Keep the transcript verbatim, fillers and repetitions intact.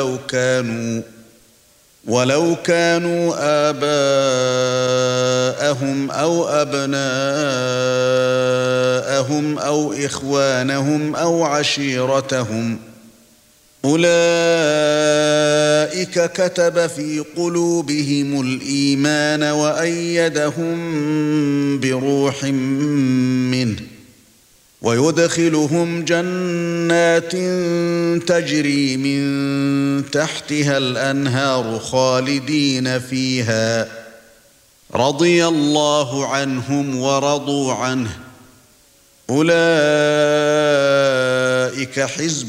ولو كانوا ولو كانوا آباءهم أو أبناءهم أو إخوانهم أو عشيرتهم أولئك كتب في قلوبهم الإيمان وأيدهم بروح منه ويدخلهم جنات تجري من تحتها الأنهار خالدين فيها رضي الله عنهم ورضوا عنه أولئك حزب